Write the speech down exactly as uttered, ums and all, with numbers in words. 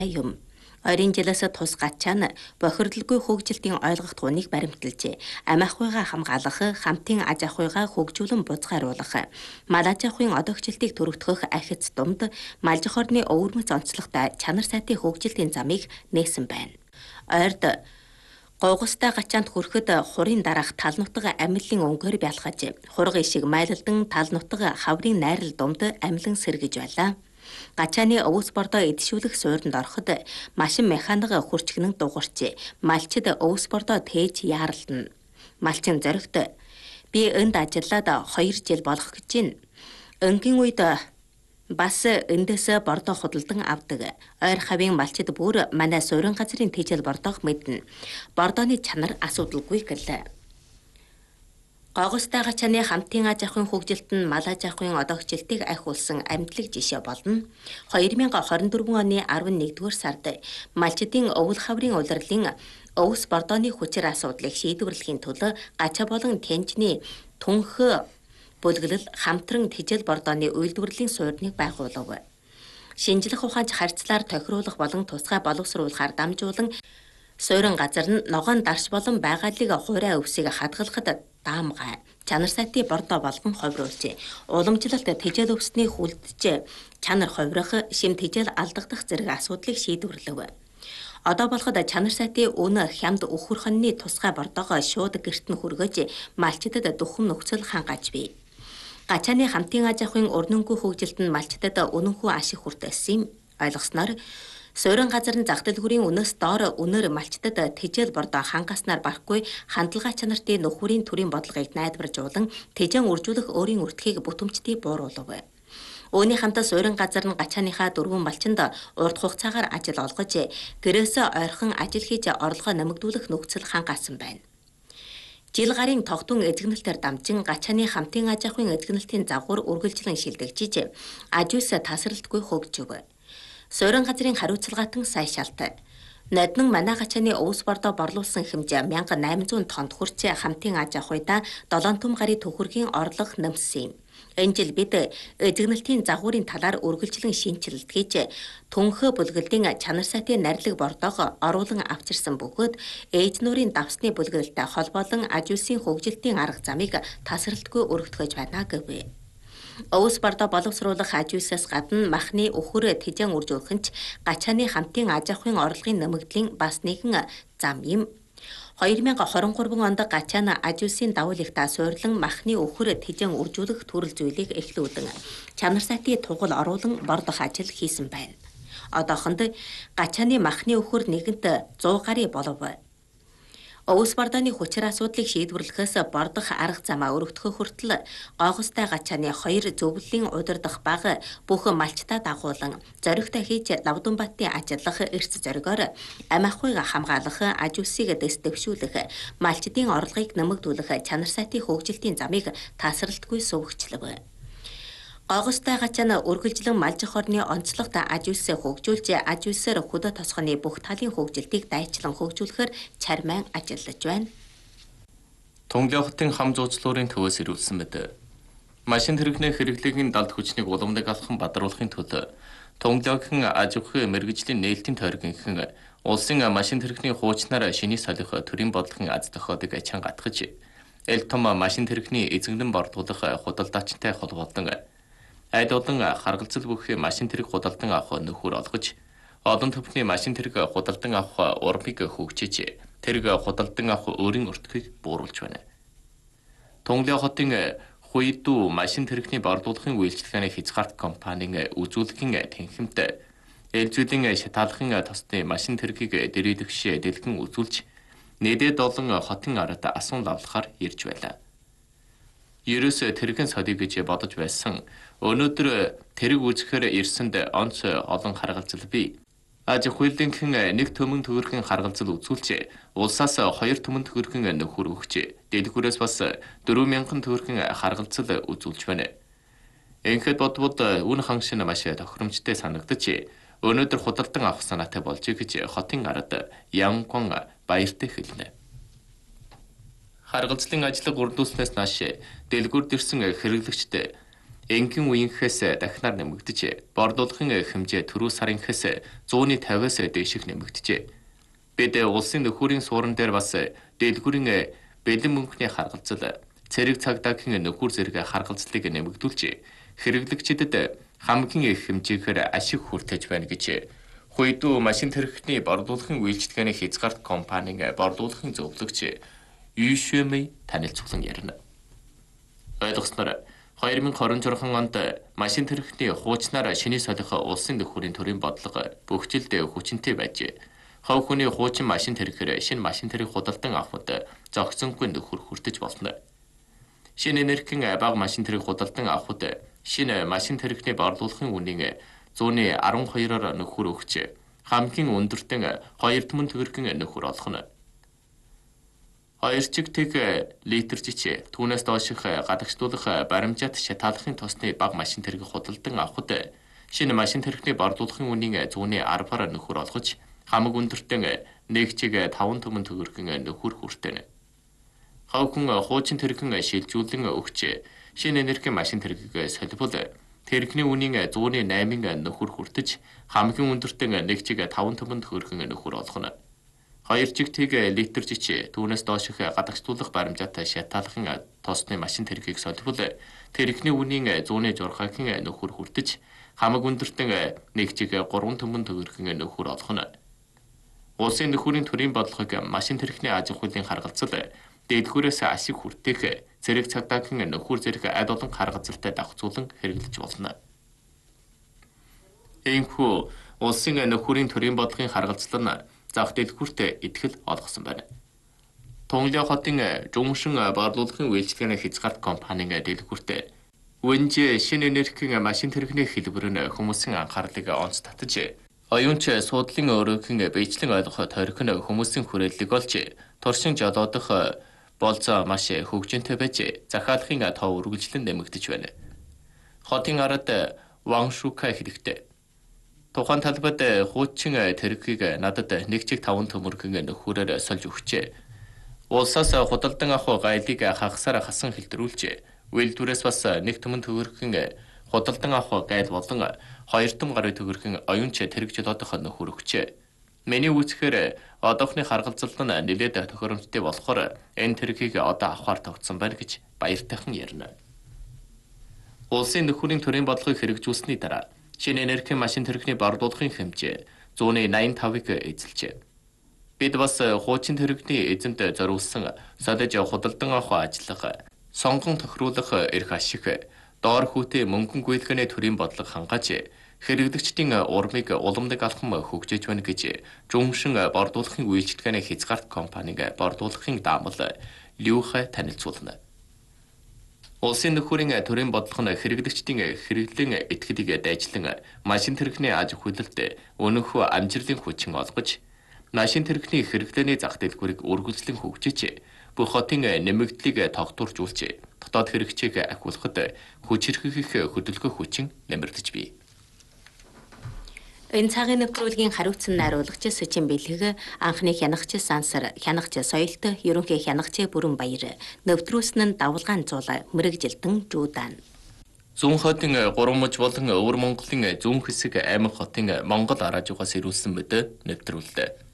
юм. Ойрын жилээс тус гачаан бохирдолгүй хөгжилтийн ойлгох тууныг баримталжээ. Ам ахуйгаа хамгаалах, хамтын аж ахуйгаа хөгжүүлэн бузгааруулах, мал аж ахуйн одогчлтыг төрөвдгөх ахиц думд малжих орны өвөрмөц онцлогтой чанар сайтын хөгжилтийн замыг нээсэн байна. Ойрд Гогустай гачаанд хүрэхэд хурын дараах тал нутаг амиллын өнгөөр бялхаж, хурга ишиг майлалдан тал нутаг хаврын найрал думд амлан сэргэж байлаа. Гачааны өвс бордоо эдшүүлэх суурьнд ороход машин механик хурчгнэн дугуурч, малчид өвс бордоо тээж яаралдана. Малчин зоригт би энд ажиллаад хоёр жил болох гэж байна. Өнгийн үед бас эндээс бордоо худалдан авдаг. Ойр хавийн малчид бүр манай суурин газрын тэжээл бордоог мэднэ. Бордооны чанар асуудалгүй гэлээ. Гогустай гачааны хамтын аж ахуйн хөгжилт нь мал аж ахуйн одогчлтыг ахиулсан амьдлаг жишээ болно. две тысячи двадцать четыре оны elevenduгаар сард малчидын өвөл хаврын улирлын өвс бордооны хүчээр асуудлыг шийдвэрлэхийн тулд гачаа болон тэнцний түнх бүлгэлэл хамтран тэжээл бордооны үйлдвэрлэлийн суурьныг байгуулав. Шинжлэх ухаанч харьцлаар тохируулах болон тусгай боловсруулахаар дамжуулан суурин газар нь ногоон дарш болон байгаалыг хуурай өвсийг хадгалахад даамгай чанар сайтын бордоо болгон ховруулжээ. Уламжлалт тэжээл өвсний хүлдэж чанар ховрох, шим тэжээл алдагдах зэрэг асуудлыг шийдвэрлэв. Одоо болоход чанар сайтын өнө хямд өхөрхөнний тусгай бордоогоо шууд гэрт нь хүргэж малчидад дөхөм нөхцөл хангаж бий. Гачааны хамтын аж ахуйн өрнөнгөө хөгжилт нь малчидад өнөнхөө ашиг хүртээсэн юм. Ойлгосноор суурин газар нь зах дэлгүүрийн үнээс доор өнөр малчдад тэжээл бордоо хангаснаар барахгүй хандлага чанартын нөхөрийн төрийн бодлогыг найдваржуулан тэжээн үржүүлэх өөрийн үртгийг бүтэмжтэй бууруулав. Үүний хамтаа суурин газар нь гачааныхаа дөрвөн малчинд урт хугацаагаар ажил олгож гэрээсээ ойрхон ажил хийж орлогоо нэмэгдүүлэх нөхцөл хангаасан байна. Жил гарын тогтун эзэгнэлтээр дамжин гачааны хамтын аж ахуйн эзэгнэлтийн загвар үргэлжлэн шилдэгжиж аж үс тасралтгүй хөгжив. Суурин газрын хариуцлагаатан сая шалт. Ноднон манай гачааны өвс бордоо борлуулсан хэмжээ one thousand eight hundred тонд хүрч хамтын аж ахуйда seven том гарийн төхөргийн орлого нэмсэн юм. Энэ жил бид эзэгнэлтийн загварын талаар үргэлжлэн шинжилэлт хийж түнхөө бүлгэлтийн чанар сайтын нарилэг бордоог оруулан авчирсан бөгөөд ээж нуурын давсны бүлгэлтэй холбоолон аж үсийн хөгжилтийн арга замыг тасралтгүй өргөтгөж байна гэв. Өвс бордоо боловсруулах аж үсээс гадна махны өхөр тэжээн үржүүлэх нь гачааны хамтын аж ахуйн орлогын нэмэгдлийн бас нэгэн зам юм. twenty twenty-three онд гачаана аж үсийн давуу ихтэй суйрлан махны өхөр тэжээн үржүүлэх төрөл зүйлийг эхлүүлэн чанар сайтын тугал оруулан бордох ажил хийсэн байна. Одоохонд гачааны махны өхөр нэгэнт one hundred гаруй болов. Өвс бордооны хүчээр асуудлыг шийдвэрлэхээс бордох арга замаа өргөдөхө хүртэл гогустай гачааны хоёр зөвлөлийн удирдах баг бүх малчтаа дагуулan зоригтой хийж Лавдунбатын ажиллах эрс зоригоор ам ахуйг хамгаалах, аж үсийг дэс дэвшүүлэх, малчдын орлогыг нэмэгдүүлэх чанар сайтын хөгжилтийн замыг тасралтгүй сувгчлав. Гогустай гачаана үргэлжлэн малжих орны онцлогт аж үсээ хөгжүүлж, аж үсээр хөдөө тосгоны бүх талын хөгжилтийг дайчлан хөгжүүлэхээр чармайн ажиллаж байна. Тунгалын хотын хам зуучлуурын төвөөс ирүүлсэн мэт. Машин хэрэглэний хэрэглээгийн далд хүчнийг уламдаг алхам бадруулахын тулд Тунгалын аж ахуйн мэргэжлийн нээлтийн тойргийнхэн улсын машин хэрэглэний хуучнаар шиний солих төрийн бодлогын аз тохиолыг ачаан гатгаж, эл том машин хэрэглэний эзэгнэн бордуулах худалдаачтай холбоотой айд олон харгалзал бүх машин тэрэг худалдан авах нөхөр олгож, олон төвхний машин тэрэг худалдан авах урмыг хөгжиж, тэрэг худалдан авах өөрийн өртгийг бууруулж байна. Тунгалын хотын Хуйду машин тэрэгний борлуулахын үйлчилгээний хязгаарт компанийн үзүүлэхийн тэнхимт ээлжүүлийн шатаалхын тосны машин тэрэгийг дэрийдэгш дэлгэн үзүүлж, нэдэд олон хотын ард асуун лавлахаар ирж байлаа. Ерөөс тэрэгэн содий гэж бодож байсан. Өнөөдөр тэрэг үзэхээр ирсэнд онц олон харгалзал бий. Аж ахуйлынхэн нэг төмөн төгөрхөн харгалзал үзүүлж, улсаас хоёр төмөн төгөрхөн нөхөр өгч, дэлгүүрээс бас four thousand төгөрхөн харгалзал үзүүлж байна. Ингээд бодвол үн ханшин маш тохиромжтой санагдаж, өнөөдөр худалдан авах санаатай болж гэж хотын ард Янгон баяртай хэлнэ. Харгалзлын ажлыг үрдүүлснээс нааш дэлгүүрд ирсэн хэрэглэгчд энгийн үеийнхээс дахинаар нэмэгдэжээ. Борлуулгын хэмжээ түрүү сарынхээс зууны тавиас дээших нэмэгдэжээ. Бид улсын нөхөрийн суурин дээр бас дэлгүүрийн бэлэн мөнгөний харгалзал, цэрэг цагдаагийн нөхөр зэрэг харгалзлыг нэмэгдүүлж хэрэглэгчдэд хамгийн их хэмжээгээр ашиг хүртэж байна гэж Хуйдуу машин тэрэгний борлуулгын үйлчилгээний хязгаарт компанийн борлуулгын зөвлөгч Юшүмэй танилцуулан ярина. Ойлгосноор две тысячи двадцать шесть онд машин тэрэгний хуучнаар шиний солих улсын нөхөрийн төрийн бодлого бүгжилд хүчинтэй байжээ. Хов хүний хуучин машин тэрэхээр шинэ машин тэрэг худалдан авахд зохицонгүй нөхөр хүртэж болно. Шинэ энергийн бага машин тэрэг худалдан авахд шинэ машин тэрэгний борлуулгын үнийн зууны арван хоёроор нөхөр өгч хамгийн өндөртөн хоёр түмэн төгрөгийн нөхөр олох нь. Хоёр чигтэг литр жич түүнээс дооших гадагшлуулах баримжаат шатаалахын тосны бага машин тэрэг худалдан авахд шинэ машин тэрэгний борлуулгын үнийн зууны арваар нөхөр олгож хамаг өндөртөн нэг чиг таван түмэн төгрөгийн нөхөр хүртэнэ. Хав хүн хуучин тэрэгэн шилжүүлэн өгч шинэ энергийн машин тэрэгийг солибол тэрэгний үнийн зууны восемь нөхөр хүртэж хамгийн өндөртөн нэг чиг таван түмэн төгрөгийн нөхөр олох нь. Хоёр чигтэг литр жич түүнээс дооших гадагшлуулах баримжаатай шатаалахын тосны машин тэрэгийг солибол тэрэгний үнийн зууны журхагийн нөхөр хүртэж хамаг өндөртөн нэг чиг гурван түмэн төгрөгийн нөхөр олох нь. Улсын нөхөрийн төрийн бодлогыг машин тэрэгний аж ахуйлын харгалзал дэлгүүрээс ашиг хүртээх цэрэг цагдаагийн нөхөр зэрэг аль олон харгалзалтай давхцуулан хэрэглэж болно. Иймхүү улсын нөхөрийн төрийн бодлогын харгалзал нь зах дэлгүүрт итгэл олгосон байна. Тонглоо хотын жумшин борлуулгын үйлчилгээний хязгаарт компанийн дэлгүүрт Вэнж шинэ энергийн машин тэрэгний хэлбэр нь хүмүүсийн анхаарлыг онц татж оюунч суудлын өрөөгийн биечлэн ойлгох тойрог нь хүмүүсийн хүрээллийг олж туршин жолоодох болцоо маш хөгжинтэй байж захиалгын тоо үргэлжлэн нэмэгдэж байна. Хотын арад Ваншука хэрэгтэй. Тухайн талбайд хуучин тэргийг надад нэг чиг таван төмөргийн нөхөрөөр сольж өгчээ. Улсаас худалдан авах гайлыг хагасаар хасан хэлтрүүлж, үйлдвэрээс бас нэг төмөн төгрөгийн худалдан авах гайл болон хоёр том гаруй төгрөгийн оюунч тэрэг жолоодох нөхөр өгчээ. Миний үзэхээр одоохны харгалзал нь нэлээд тохиромжтой болохоор энэ тэргийг одоо авахар тогтсон байна гэж баяртайхан ярина. Улсын нөхөрийн төрийн бодлогыг хэрэгжүүлсэний дараа шинэ энергийн машин тэрэгний борлуулгын хэмжээ зууны восемьдесят тавыг эзэлжээ. Бид бас хуучин тэрэгний эзэмд зориулсан солиж худалдан авах ажиллах, сонгон тохируулах эрх ашиг, доор хүүтэй мөнгөн гүйлгээний төрийн бодлого хангааж хэрэглэгчдийн урмыг уламдаг алхам хөгжиж байна гэж жумшин борлуулгын үйлчилгээний хязгаарт компанийн борлуулгын даамал Люха танилцуулна. Улсын нөхөрийн төрийн бодлого нь хэрэглэгчдийн хэрэглэн этгэлийг дайжлан машин тэрэгний аж ахуйлалд өнөөхөө амжилтын хүчин олгож, машин тэрэгний хэрэглээний зах дэлгүүрийг үргэлжлэн хөгжиж, бүх хотын нэмэгдлийг тогтворжуулж, дотоод хэрэгчийг ахиулахад хүч хэрхэх хөдөлгөөх хүчин нэмэгдэж бий. Энэ цагийн нэвтрүүлгийн хариуцсан найруулагч Сэчин Бэлэг, анхны хянагч Сансар, хянагч Соёлт, ерөнхий хянагч Бүрэн Баяр, нэвтрүүлсэн нь Давалгаан Зуул, Мэргэжилтэн Жуудан. Зүүн хотын гурван муж болон Өвөр Монголын зүүн хэсэг аймаг хотын Монгол араажуугаас ирүүлсэн мэт нэвтрүүлдэг.